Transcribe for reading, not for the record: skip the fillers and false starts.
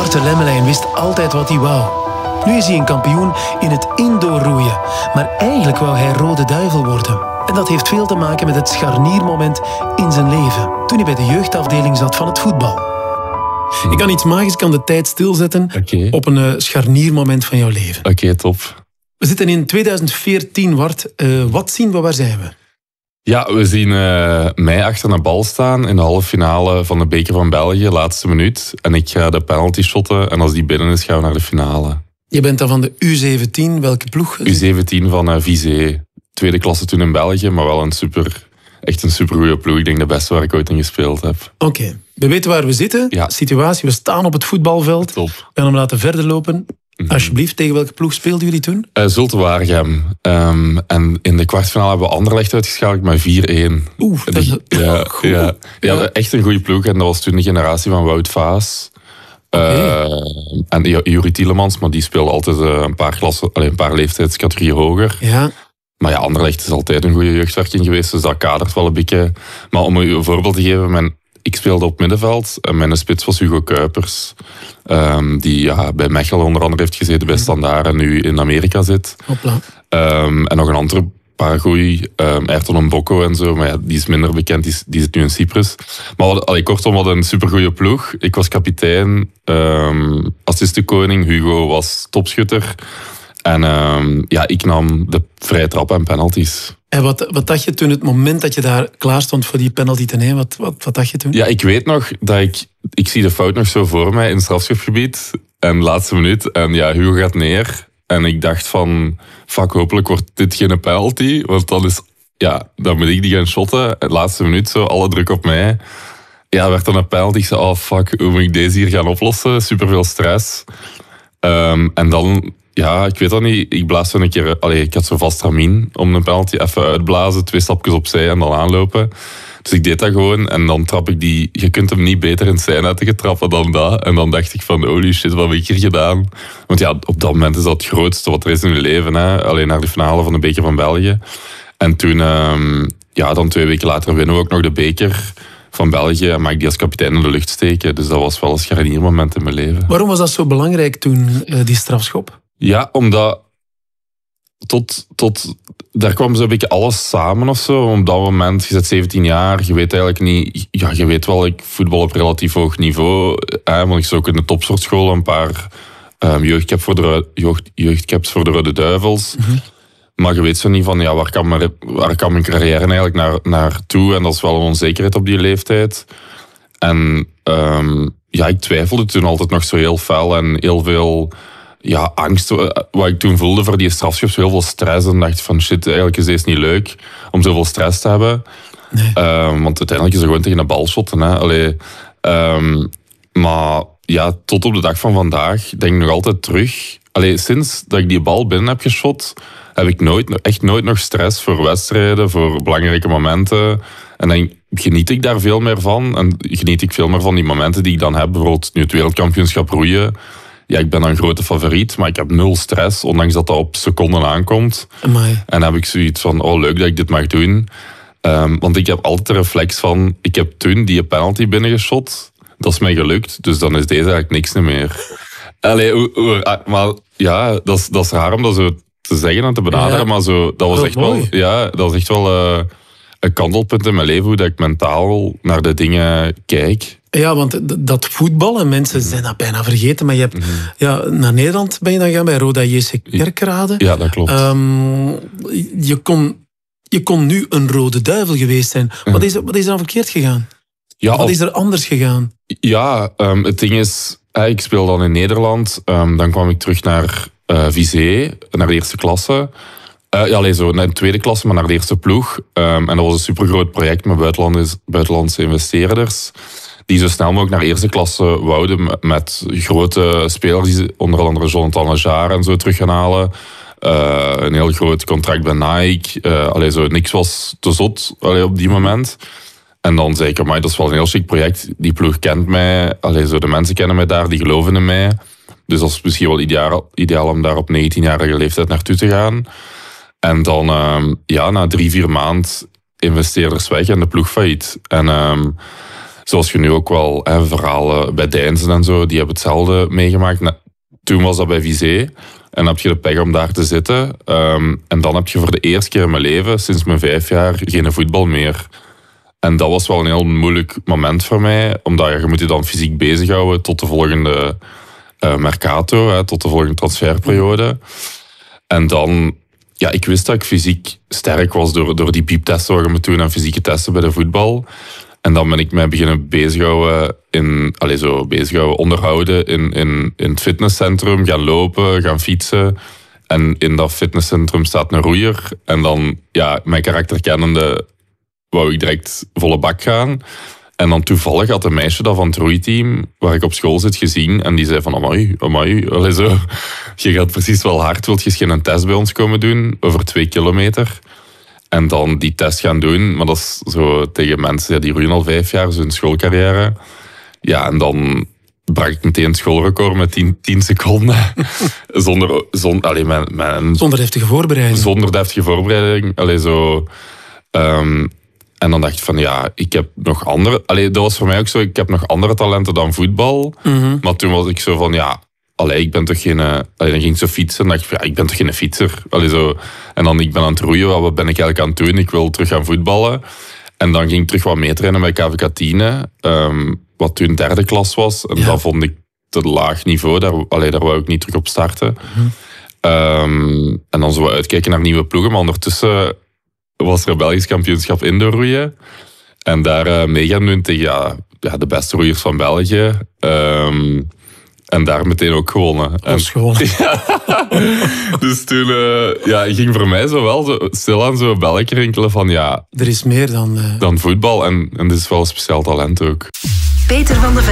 Bart de Lemmelijn wist altijd wat hij wou. Nu is hij een kampioen in het indoorroeien. Maar eigenlijk wou hij Rode Duivel worden. En dat heeft veel te maken met het scharniermoment in zijn leven. Toen hij bij de jeugdafdeling zat van het voetbal. Ik kan iets magisch, kan de tijd stilzetten op een scharniermoment van jouw leven. Oké, top. We zitten in 2014, Wart. Wat zien we? Waar zijn we? Ja, we zien mij achter een bal staan in de halve finale van de Beker van België, laatste minuut. En ik ga de penalty shotten en als die binnen is, gaan we naar de finale. Je bent dan van de U17, welke ploeg? U17 van Vizé. Tweede klasse toen in België, maar wel echt een supergoeie ploeg. Ik denk de beste waar ik ooit in gespeeld heb. Oké. We weten waar we zitten. Ja. Situatie, we staan op het voetbalveld. Top. We gaan hem laten verder lopen. Alsjeblieft, tegen welke ploeg speelden jullie toen? Zulte Waregem. En in de kwartfinale hebben we Anderlecht uitgeschakeld met 4-1. Dat is goed. Ja, echt een goede ploeg. En dat was toen de generatie van Wout Vaas. En Juri Tielemans, maar die speelde altijd een paar leeftijdscategorieën hoger. Ja. Maar ja, Anderlecht is altijd een goede jeugdwerking geweest, dus dat kadert wel een beetje. Maar om u een voorbeeld te geven, ik speelde op middenveld en mijn spits was Hugo Kuipers. Die bij Mechelen onder andere heeft gezeten bij Standaard en nu in Amerika zit. Hopla. En nog een andere Paraguay, Ayrton Mboko en zo, maar ja, die is minder bekend, die zit nu in Cyprus. Maar kortom, wat een supergoeie ploeg. Ik was kapitein, assistenkoning, Hugo was topschutter. En ik nam de vrije trap en penalties. En wat dacht je toen, het moment dat je daar klaar stond voor die penalty te nemen? Wat dacht je toen? Ja, ik weet nog dat ik zie de fout nog zo voor mij in het strafschopgebied. En de laatste minuut. En ja, Hugo gaat neer. En ik dacht van, fuck, hopelijk wordt dit geen penalty. Want dan moet ik die gaan shotten. De laatste minuut zo, alle druk op mij. Ja, werd dan een penalty. Ik zei, oh fuck, hoe moet ik deze hier gaan oplossen? Superveel stress. En dan... Ja, ik weet dat niet. Ik blaas zo een keer... ik had zo vast ramien om een penalty even uitblazen. 2 stapjes opzij en dan aanlopen. Dus ik deed dat gewoon. En dan trap ik die... Je kunt hem niet beter in zijn uit trappen dan dat. En dan dacht ik van, holy shit, wat heb ik hier gedaan? Want ja, op dat moment is dat het grootste wat er is in je leven. Hè? Alleen naar de finale van de Beker van België. En toen... dan 2 weken later winnen we ook nog de Beker van België en mag ik die als kapitein in de lucht steken. Dus dat was wel een scharniermoment in mijn leven. Waarom was dat zo belangrijk toen, die strafschop? Ja, omdat daar kwam zo'n beetje alles samen of zo. Op dat moment, je bent 17 jaar, je weet eigenlijk niet... Ja, je weet wel, ik voetbal op relatief hoog niveau. Want ik zat ook in de topsportschool een paar jeugdcaps voor de Rode Duivels. Mm-hmm. Maar je weet zo niet van, ja, waar kan mijn carrière eigenlijk naartoe? En dat is wel een onzekerheid op die leeftijd. En ik twijfelde toen altijd nog zo heel fel en heel veel... Ja, angst, wat ik toen voelde voor die strafschop, heel veel stress. En dacht van shit, eigenlijk is deze niet leuk om zoveel stress te hebben. Nee. Want uiteindelijk is er gewoon tegen een bal shotten. Hè. Maar ja, tot op de dag van vandaag denk ik nog altijd terug. Sinds dat ik die bal binnen heb geschot, heb ik nooit nog stress voor wedstrijden, voor belangrijke momenten. En dan geniet ik daar veel meer van. En geniet ik veel meer van die momenten die ik dan heb. Bijvoorbeeld nu het wereldkampioenschap roeien. Ja, ik ben dan een grote favoriet, maar ik heb 0 stress, ondanks dat dat op seconden aankomt. Amai. En dan heb ik zoiets van, oh leuk dat ik dit mag doen. Want ik heb altijd de reflex van, ik heb toen die penalty binnengeschot, dat is mij gelukt, dus dan is deze eigenlijk niks meer. Maar ja, dat is raar om dat zo te zeggen en te benaderen, ja. Maar zo, dat was echt mooi. dat was echt wel een kantelpunt in mijn leven, hoe dat ik mentaal naar de dingen kijk. Ja, want dat voetballen, mensen zijn dat bijna vergeten. Maar je hebt, naar Nederland ben je dan gaan bij Roda JC Kerkrade. Ja, dat klopt. Je kon nu een Rode Duivel geweest zijn. Wat is er dan verkeerd gegaan? Ja, wat is er anders gegaan? Ja, het ding is, ik speel dan in Nederland. Dan kwam ik terug naar Vizé, naar de eerste klasse. Naar de tweede klasse, maar naar de eerste ploeg. En dat was een supergroot project met buitenlandse investeerders. Die zo snel mogelijk naar eerste klasse wouden met grote spelers, die onder andere Jonathan Lejar en zo terug gaan halen. Een heel groot contract bij Nike. Niks was te zot op die moment. En dan zei ik, maar dat is wel een heel chic project. Die ploeg kent mij. De mensen kennen mij daar, die geloven in mij. Dus dat is misschien wel ideaal om daar op 19-jarige leeftijd naartoe te gaan. En dan, na 3-4 maanden investeerders weg en de ploeg failliet. En zoals je nu ook wel, verhalen bij Deinzen en zo, die hebben hetzelfde meegemaakt. Toen was dat bij Vizé. En dan heb je de pech om daar te zitten. En dan heb je voor de eerste keer in mijn leven, sinds mijn 5 jaar, geen voetbal meer. En dat was wel een heel moeilijk moment voor mij. Omdat je moet je dan fysiek bezighouden tot de volgende mercato. Tot de volgende transferperiode. En dan... Ja, ik wist dat ik fysiek sterk was door die pieptesten waar je moet doen en fysieke testen bij de voetbal. En dan ben ik mij beginnen onderhouden in het fitnesscentrum, gaan lopen, gaan fietsen. En in dat fitnesscentrum staat een roeier. En dan, ja, mijn karakter kennende, wou ik direct volle bak gaan. En dan toevallig had een meisje dat van het roeiteam, waar ik op school zit, gezien. En die zei van, amai, zo. Je gaat precies wel hard, wilt je eens geen test bij ons komen doen over 2 kilometer. En dan die test gaan doen. Maar dat is zo tegen mensen, die roeien al 5 jaar, zo'n schoolcarrière. Ja, en dan brak ik meteen het schoolrecord met 10 seconden. Zonder deftige voorbereiding. Zonder deftige voorbereiding. En dan dacht ik van, ja, ik heb nog andere... dat was voor mij ook zo, ik heb nog andere talenten dan voetbal. Mm-hmm. Maar toen was ik zo van, ja... ik ben toch geen... dan ging ik zo fietsen en dacht ik van, ja, ik ben toch geen fietser. En dan, ik ben aan het roeien, wat ben ik eigenlijk aan het doen? Ik wil terug gaan voetballen. En dan ging ik terug wat meetrainen bij KVK Tiene, wat toen 3e klas was. En dat vond ik te laag niveau, daar wou ik niet terug op starten. Mm-hmm. En dan zo uitkijken naar nieuwe ploegen, maar ondertussen was er Belgisch kampioenschap indoorroeien. En daar mee gaan doen tegen de beste roeiers van België. En daar meteen ook gewonnen. Dus toen ging voor mij zo wel stilaan zo'n belletje rinkelen van ja... Er is meer dan voetbal en dit is wel een speciaal talent ook. Peter van de Ven.